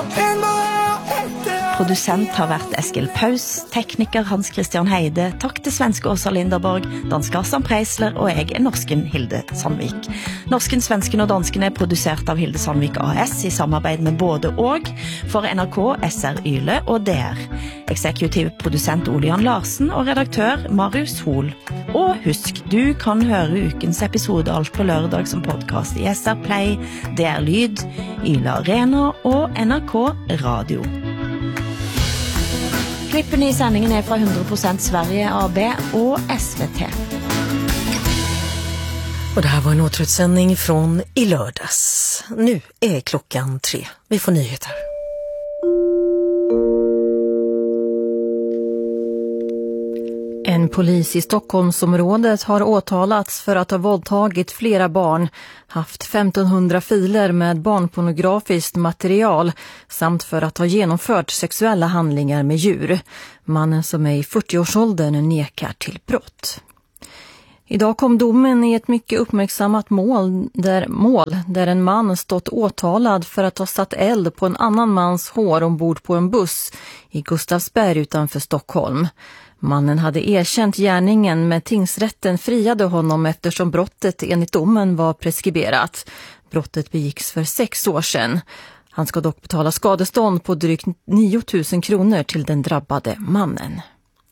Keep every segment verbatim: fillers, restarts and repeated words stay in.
Producent har vært Eskil Paus, tekniker Hans Christian Heide, takk til svenske Åsa Linderborg, dansk Asan Preisler og jeg er norsken Hilde Sandvik. Norsken, svensken og dansken er produsert av Hilde Sandvik A S i samarbeid med både og for N R K, S R Yle og D R. Eksekutiv produsent Olian Larsen og redaktør Marius Hol. Og husk, du kan høre ukens episode alt på lørdag som podcast i S R Play, D R Lyd, Yle Arena og N R K Radio. Klippen i sändningen är från hundra procent Sverige A B och S V T. Och det här var en återutsändning från i lördags. Nu är klockan tre. Vi får nyheter. En polis i Stockholmsområdet har åtalats för att ha våldtagit flera barn, haft femtonhundra filer med barnpornografiskt material samt för att ha genomfört sexuella handlingar med djur. Mannen som är i fyrtioårsåldern nekar till brott. Idag kom domen i ett mycket uppmärksammat mål där, mål där en man stått åtalad för att ha satt eld på en annan mans hår ombord på en buss i Gustavsberg utanför Stockholm. Mannen hade erkänt gärningen, men tingsrätten friade honom eftersom brottet enligt domen var preskriberat. Brottet begicks för sex år sedan. Han ska dock betala skadestånd på drygt nio tusen kronor till den drabbade mannen.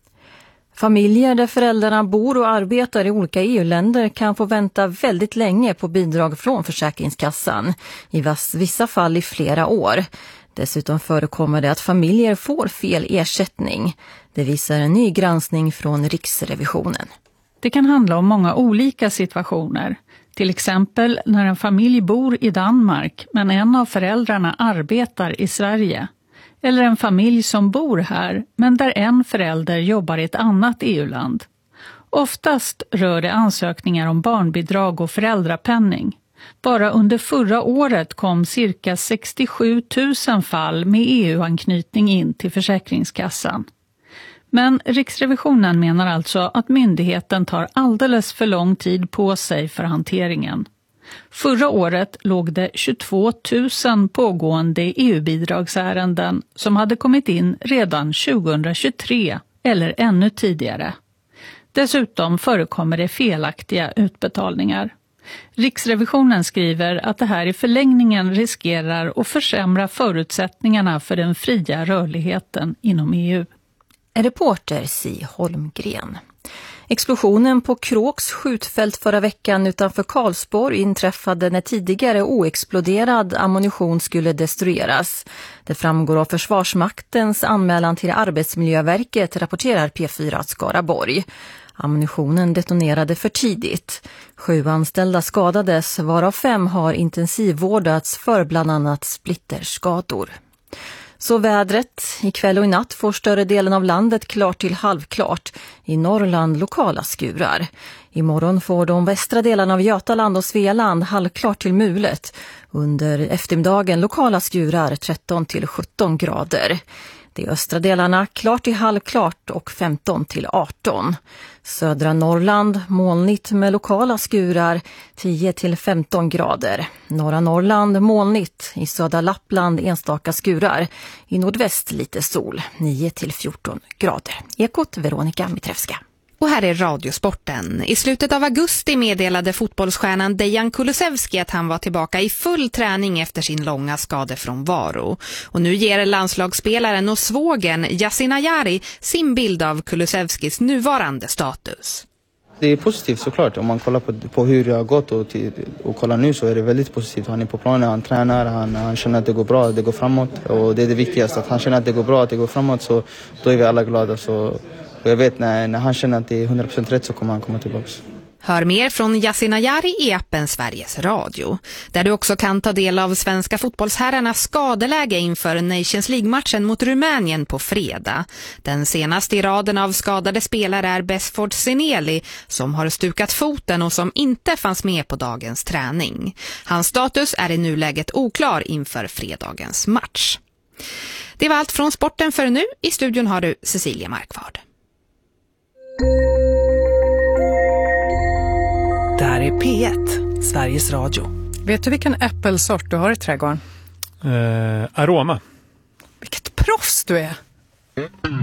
Familjer där föräldrarna bor och arbetar i olika E U-länder kan få vänta väldigt länge på bidrag från Försäkringskassan, i vissa fall i flera år. Dessutom förekommer det att familjer får fel ersättning. Det visar en ny granskning från Riksrevisionen. Det kan handla om många olika situationer. Till exempel när en familj bor i Danmark men en av föräldrarna arbetar i Sverige. Eller en familj som bor här men där en förälder jobbar i ett annat E U-land. Oftast rör det ansökningar om barnbidrag och föräldrapenning. Bara under förra året kom cirka sextiosju tusen fall med E U-anknytning in till Försäkringskassan. Men Riksrevisionen menar alltså att myndigheten tar alldeles för lång tid på sig för hanteringen. Förra året låg det tjugotvå tusen pågående E U-bidragsärenden som hade kommit in redan tjugohundratjugotre eller ännu tidigare. Dessutom förekommer det felaktiga utbetalningar. Riksrevisionen skriver att det här i förlängningen riskerar att försämra förutsättningarna för den fria rörligheten inom E U. En reporter Si Holmgren. Explosionen på Kråks skjutfält förra veckan utanför Karlsborg inträffade när tidigare oexploderad ammunition skulle destrueras. Det framgår av Försvarsmaktens anmälan till Arbetsmiljöverket, rapporterar P fyra Skaraborg. Ammunitionen detonerade för tidigt. Sju anställda skadades, varav fem har intensivvårdats för bland annat splitterskador. Så vädret. Ikväll och i natt får större delen av landet klart till halvklart. I Norrland lokala skurar. Imorgon får de västra delarna av Götaland och Svealand halvklart till mulet. Under eftermiddagen lokala skurar tretton till sjutton grader. De östra delarna klart till halvklart och femton till arton. Södra Norrland molnigt med lokala skurar tio till femton grader. Norra Norrland molnigt, i södra Lappland enstaka skurar. I nordväst lite sol, nio till fjorton grader. Ekot Veronica Mitrevska. Och här är Radiosporten. I slutet av augusti meddelade fotbollsstjärnan Dejan Kulusevski att han var tillbaka i full träning efter sin långa skadefrånvaro. Och nu ger landslagsspelaren och svågen Yasin Ayari sin bild av Kulusevskis nuvarande status. Det är positivt såklart. Om man kollar på, på hur det har gått och, till, och kollar nu så är det väldigt positivt. Han är på planen, han tränar, han, han känner att det går bra, det går framåt. Och det är det viktigaste, att han känner att det går bra, att det går framåt, så då är vi alla glada. Så och jag vet när, när han känner att det är hundra procent rätt så kommer han komma tillbaka. Hör mer från Yasin Ayari i appen Sveriges Radio, där du också kan ta del av svenska fotbollsherrarnas skadeläge inför Nations League-matchen mot Rumänien på fredag. Den senaste i raden av skadade spelare är Besford Sineli, som har stukat foten och som inte fanns med på dagens träning. Hans status är i nuläget oklar inför fredagens match. Det var allt från sporten för nu. I studion har du Cecilia Markvard. Där är P ett, Sveriges Radio. Vet du vilken äppelsort du har i trädgården? Eh, aroma. proffs du är.